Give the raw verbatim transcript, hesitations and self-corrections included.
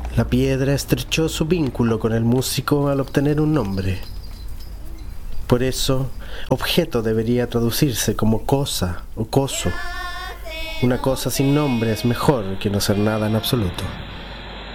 La piedra estrechó su vínculo con el músico al obtener un nombre. Por eso, objeto debería traducirse como cosa o coso. Una cosa sin nombre es mejor que no ser nada en absoluto.